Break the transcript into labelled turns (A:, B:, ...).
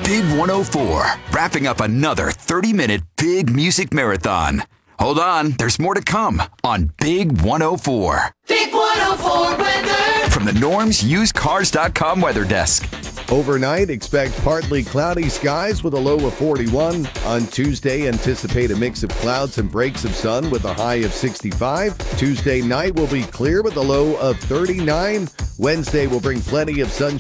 A: Big 104, wrapping up another 30-minute big music marathon. Hold on, there's more to come on Big 104.
B: Big 104 weather.
A: From the Norm's UsedCars.com weather desk.
C: Overnight, expect partly cloudy skies with a low of 41. On Tuesday, anticipate a mix of clouds and breaks of sun with a high of 65. Tuesday night will be clear with a low of 39. Wednesday will bring plenty of sunshine